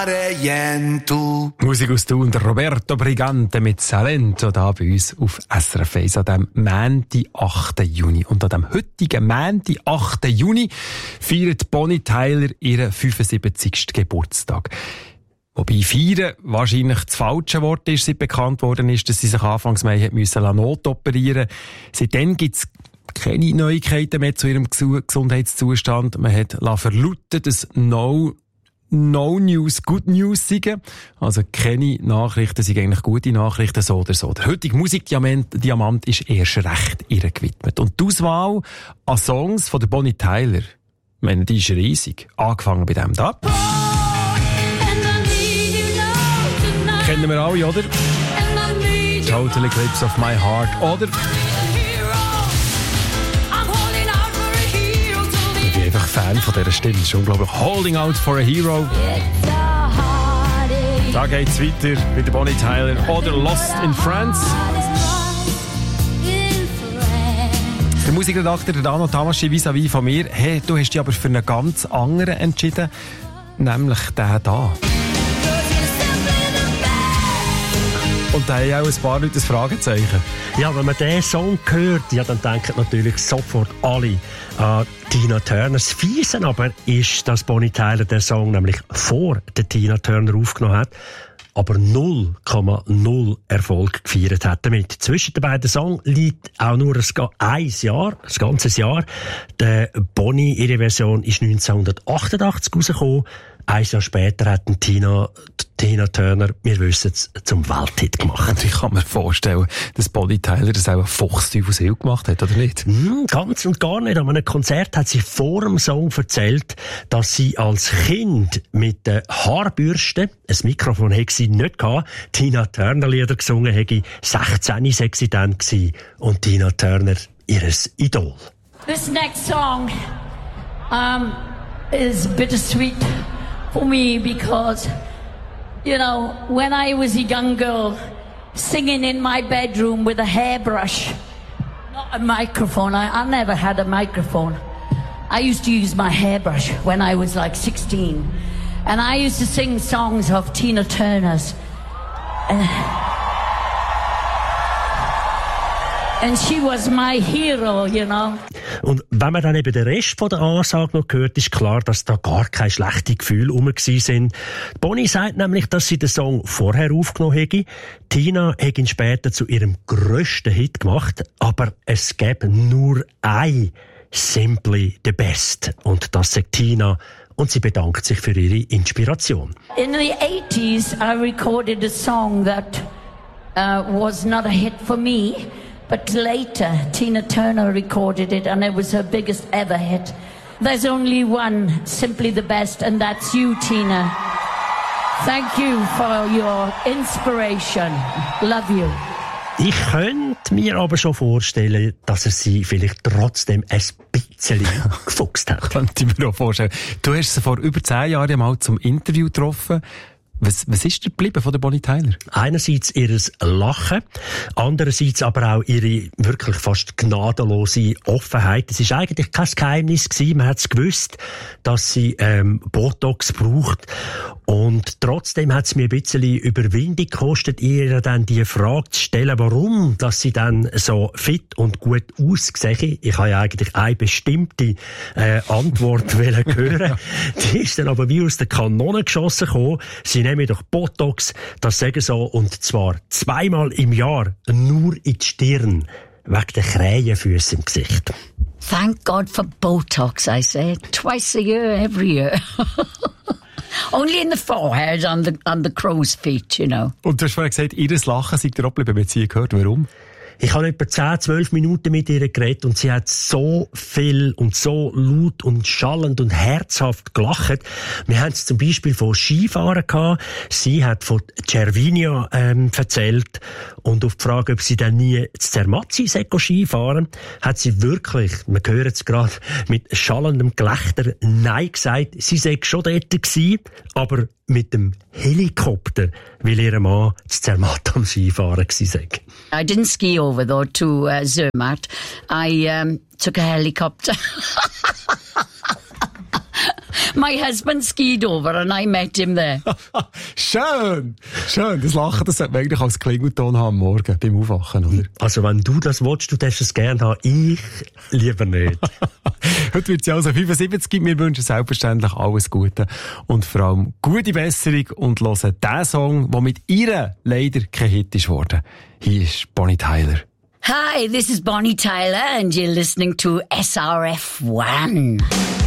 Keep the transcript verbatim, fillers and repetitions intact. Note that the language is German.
Musik aus Thun, Roberto Brigante mit Salento, da bei uns auf S R F eins an dem Montag, achten Juni. Und an dem heutigen Montag, achten Juni, feiert Bonnie Tyler ihren fünfundsiebzigsten Geburtstag. Wobei feiern wahrscheinlich das falsche Wort ist, seit bekannt worden ist, dass sie sich anfangs Mai hat müssen notoperieren. Seitdem gibt's keine Neuigkeiten mehr zu ihrem Gesundheitszustand. Man hat verlauten, dass No No News, Good News sagen. Also keine Nachrichten sind eigentlich gute Nachrichten, so oder so. Der heutige Musikdiamant Diamant ist erst recht ihr gewidmet. Und die Auswahl an Songs von der Bonnie Tyler, ich meine, die ist riesig. Angefangen bei dem da. Kennen wir alle, oder? Total Eclipse of My Heart, oder? Einfach Fan von dieser Stimme. Das ist unglaublich. Holding Out for a Hero. Da geht's weiter mit der Bonnie Tyler. Oder Lost in France. Der Musikredakteur Dano Tamaschi vis-à-vis von mir. Hey, du hast dich aber für einen ganz anderen entschieden. Nämlich den da. Und da haben auch ein paar Leute ein Fragezeichen. Ja, wenn man diesen Song hört, ja, dann denken natürlich sofort alle an Tina Turner. Das Fiese aber ist, dass Bonnie Tyler den Song nämlich vor der Tina Turner aufgenommen hat, aber null Komma null Erfolg gefeiert hat damit. Zwischen den beiden Songs liegt auch nur ein Jahr, ein ganzes Jahr. Der Bonnie, ihre Version, ist neunzehnhundertachtundachtzig rausgekommen. Ein Jahr später hat Tina, Tina Turner, wir wissen es, zum Welthit gemacht. Und ich kann mir vorstellen, dass Bonnie Tyler das auch ein Fuchsteufelshill gemacht hat, oder nicht? Mm, ganz und gar nicht. An einem Konzert hat sie vor dem Song erzählt, dass sie als Kind mit der Haarbürste, ein Mikrofon hätte sie nicht gehabt, Tina Turner Lieder gesungen hätte, sechzehn sei sie dann gewesen, und Tina Turner ihres Idol. This next song um, is bittersweet for me because, you know, when I was a young girl singing in my bedroom with a hairbrush, not a microphone, I, I never had a microphone. I used to use my hairbrush when I was like sixteen. And I used to sing songs of Tina Turner's. And, and she was my hero, you know. Und wenn man dann eben den Rest von der Ansage noch hört, ist klar, dass da gar keine schlechten Gefühle rum sind. Bonnie sagt nämlich, dass sie den Song vorher aufgenommen hätte. Tina hat ihn später zu ihrem grössten Hit gemacht, aber es gäbe nur ein Simply the Best. Und das sagt Tina. Und sie bedankt sich für ihre Inspiration. In the eighties, I recorded a song that uh, was not a hit for me. But later, Tina Turner recorded it, and it was her biggest ever hit. There's only one, Simply the Best, and that's you, Tina. Thank you for your inspiration. Love you. Ich könnte mir aber schon vorstellen, dass er sie vielleicht trotzdem ein bisschen gefuchst hat. Könnte ich mir auch vorstellen. Du hast sie vor über zehn Jahren mal zum Interview getroffen. Was, was ist dir geblieben von der Bonnie Tyler? Einerseits ihres Lachen, andererseits aber auch ihre wirklich fast gnadenlose Offenheit. Es ist eigentlich kein Geheimnis gewesen. Man hat es gewusst, dass sie ähm, Botox braucht. Und trotzdem hat es mir ein bisschen Überwindung gekostet, ihr dann die Frage zu stellen, warum dass sie dann so fit und gut aussehen. Ich habe ja eigentlich eine bestimmte äh, Antwort hören. Die ist dann aber wie aus der Kanone geschossen gekommen. Sie nehmen doch Botox, das sagen so, und zwar zweimal im Jahr, nur in die Stirn, wegen der Krähenfüße im Gesicht. Thank God for Botox, I said. Twice a year, every year. Only in the forehead, on the, on the crow's feet, you know. Und du hast vorhin gesagt, ihres Lachen seid ihr auch geblieben, wenn sie gehört. Warum? Ich habe etwa zehn, zwölf Minuten mit ihr geredet und sie hat so viel und so laut und schallend und herzhaft gelacht. Wir haben es zum Beispiel von Skifahren gehabt. Sie hat von Cervinia ähm, erzählt und auf die Frage, ob sie dann nie zu Zermatt sei Skifahren, hat sie wirklich, wir hören es gerade, mit schallendem Gelächter Nein gesagt. Sie sei schon dort gewesen, aber mit dem Helikopter, weil ihr Mann zu Zermatt am Skifahren war. I didn't ski over though to uh, Zermatt. I um, took a helicopter. My husband skied over and I met him there. Schön, schön. Das Lachen, das sollte man eigentlich als Klingelton haben am Morgen beim Aufwachen, oder? Also wenn du das willst, du darfst es gerne haben, ich lieber nicht. Heute wird sie also fünfundsiebzig. Wir wünschen selbstverständlich alles Gute und vor allem gute Besserung und hören den Song, der mit ihr leider kein Hit ist worden. Hier ist Bonnie Tyler. Hi, this is Bonnie Tyler and you're listening to S R F one.